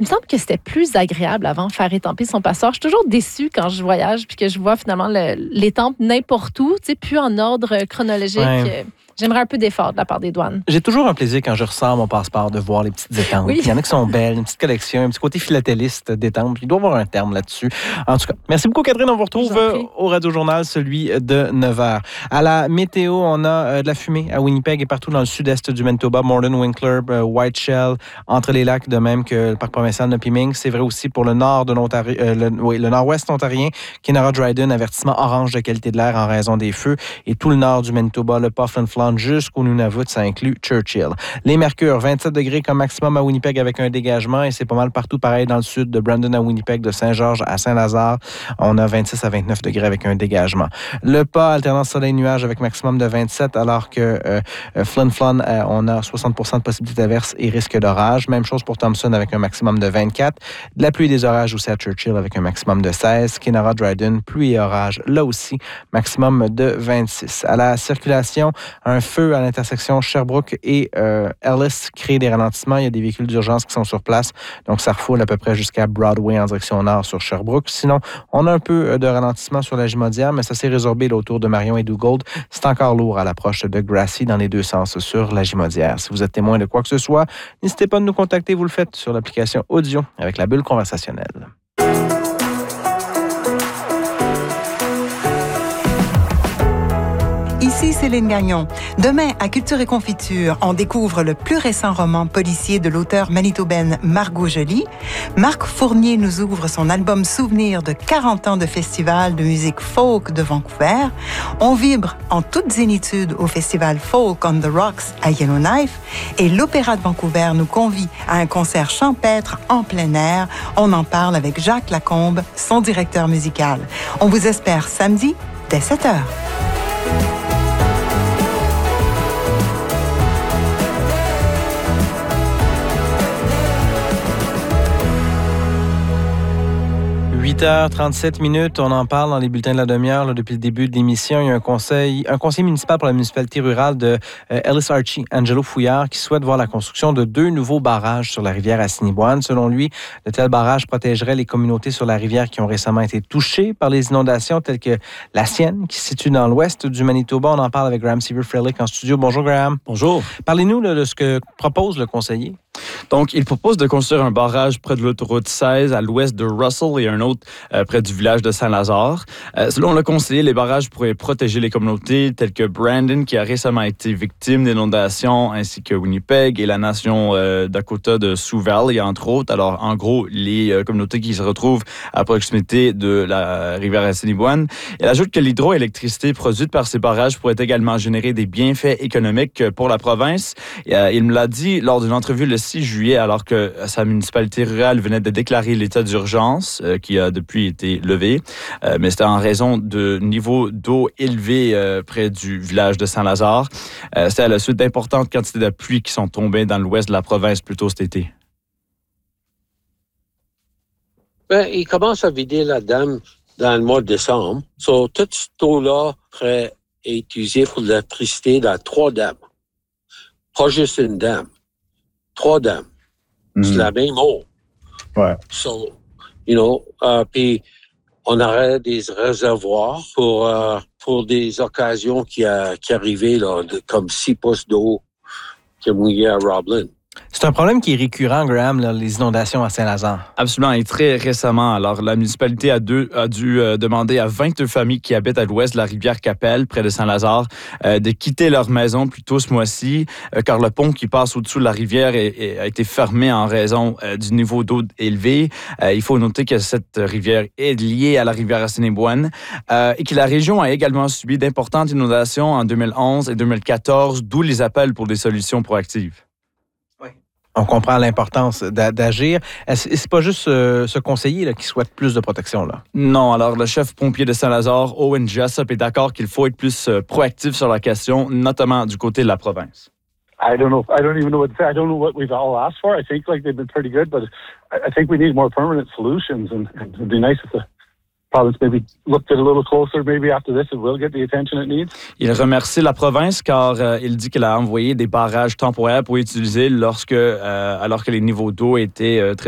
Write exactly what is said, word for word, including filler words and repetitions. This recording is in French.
il me semble que c'était plus agréable avant de faire étamper son passeport. Je suis toujours déçue quand je voyage puis que je vois finalement le, l'étampe n'importe où, tu sais, plus en ordre chronologique. Ouais. J'aimerais un peu d'effort de la part des douanes. J'ai toujours un plaisir quand je ressors mon passeport de voir les petites étampes. Oui. Il y en a qui sont belles, une petite collection, un petit côté philatéliste d'étampes. Il doit y avoir un terme là-dessus. En tout cas, merci beaucoup Catherine. On vous retrouve au Radio-Journal, celui de neuf heures. À la météo, on a de la fumée à Winnipeg et partout dans le sud-est du Manitoba, Morden, Winkler, Whiteshell, entre les lacs, de même que le parc provincial de Piming. C'est vrai aussi pour le nord de l'Ontario, euh, le, oui, le nord-ouest ontarien, Kenora-Dryden, avertissement orange de qualité de l'air en raison des feux, et tout le nord du Manitoba, le Puffin Flon jusqu'au Nunavut, ça inclut Churchill. Les mercures, vingt-sept degrés comme maximum à Winnipeg avec un dégagement, et c'est pas mal partout pareil dans le sud, de Brandon à Winnipeg, de Saint-Georges à Saint-Lazare. On a vingt-six à vingt-neuf degrés avec un dégagement. Le Pas, alternance soleil-nuage avec maximum de vingt-sept, alors que euh, Flin Flon, euh, on a soixante pour cent de possibilité d'averse et risque d'orage. Même chose pour Thompson avec un maximum de vingt-quatre. De la pluie et des orages aussi à Churchill avec un maximum de seize. Kenora-Dryden, pluie et orage, là aussi, maximum de vingt-six. À la circulation, un feu à l'intersection Sherbrooke et euh, Ellis crée des ralentissements. Il y a des véhicules d'urgence qui sont sur place, donc ça refoule à peu près jusqu'à Broadway en direction nord sur Sherbrooke. Sinon, on a un peu de ralentissement sur la Jumaudière, mais ça s'est résorbé là, autour de Marion et Duggold. C'est encore lourd à l'approche de Grassy dans les deux sens sur la Jumaudière. Si vous êtes témoin de quoi que ce soit, n'hésitez pas à nous contacter. Vous le faites sur l'application audio avec la bulle conversationnelle. Ici Céline Gagnon. Demain, à Culture et Confiture, on découvre le plus récent roman policier de l'auteur manitobaine Margot Joly. Marc Fournier nous ouvre son album Souvenir de quarante ans de festival de musique folk de Vancouver. On vibre en toute zénitude au festival Folk on the Rocks à Yellowknife. Et l'Opéra de Vancouver nous convie à un concert champêtre en plein air. On en parle avec Jacques Lacombe, son directeur musical. On vous espère samedi dès sept heures. huit heures trente-sept minutes, on en parle dans les bulletins de la demi-heure là, depuis le début de l'émission. Il y a un conseil, un conseiller municipal pour la municipalité rurale de euh, Ellis-Archie, Angelo Fouillard, qui souhaite voir la construction de deux nouveaux barrages sur la rivière Assiniboine. Selon lui, de tels barrages protégeraient les communautés sur la rivière qui ont récemment été touchées par les inondations, telles que la sienne, qui se situe dans l'ouest du Manitoba. On en parle avec Graham Seaver-Freilich en studio. Bonjour, Graham. Bonjour. Parlez-nous là, de ce que propose le conseiller. Donc, il propose de construire un barrage près de l'autoroute seize à l'ouest de Russell et un autre euh, près du village de Saint-Lazare. Euh, selon le conseiller, les barrages pourraient protéger les communautés telles que Brandon, qui a récemment été victime d'inondations, ainsi que Winnipeg et la nation euh, Dakota de Sioux Valley, entre autres. Alors, en gros, les euh, communautés qui se retrouvent à proximité de la rivière Assiniboine. Il ajoute que l'hydroélectricité produite par ces barrages pourrait également générer des bienfaits économiques pour la province. Et, euh, il me l'a dit lors d'une entrevue le six juillet, alors que sa municipalité rurale venait de déclarer l'état d'urgence, euh, qui a depuis été levé. Euh, mais c'était en raison de niveaux d'eau élevés euh, près du village de Saint-Lazare. Euh, c'était à la suite d'importantes quantités de pluie qui sont tombées dans l'ouest de la province plus tôt cet été. Ben, il commence à vider la dame dans le mois de décembre. So, toute cette eau-là pourrait être utilisée pour l'électricité dans trois dames. Pas juste une dame. Trois dames. Mm-hmm. C'est la même eau. Ouais. So, you know, uh, puis on aurait des réservoirs pour, uh, pour des occasions qui, uh, qui arrivaient, là, de, comme six pouces d'eau qui a mouillé à Roblin. C'est un problème qui est récurrent, Graham, là, les inondations à Saint-Lazare. Absolument, et très récemment. Alors, la municipalité a, deux, a dû euh, demander à vingt-deux familles qui habitent à l'ouest de la rivière Capelle, près de Saint-Lazare, euh, de quitter leur maison plus tôt ce mois-ci, euh, car le pont qui passe au-dessous de la rivière est, est, a été fermé en raison euh, du niveau d'eau élevé. Euh, il faut noter que cette rivière est liée à la rivière Assiniboine euh, et que la région a également subi d'importantes inondations en deux mille onze et deux mille quatorze, d'où les appels pour des solutions proactives. On comprend l'importance d'agir. C'est pas juste euh, ce conseiller là, qui souhaite plus de protection, là. Non, alors le chef pompier de Saint-Lazare, Owen Jessup, est d'accord qu'il faut être plus euh, proactif sur la question, notamment du côté de la province. I don't know. I don't even know what to say. I don't know what we've all asked for. I think like they've been pretty good, but I think we need more permanent solutions, and it'd be nice if the province maybe looked at it a little closer. Maybe after this, it will get the attention it needs. Il remercie la province car euh, il dit qu'elle a envoyé des barrages temporaires pour utiliser lorsque, euh, alors que les niveaux d'eau étaient euh, très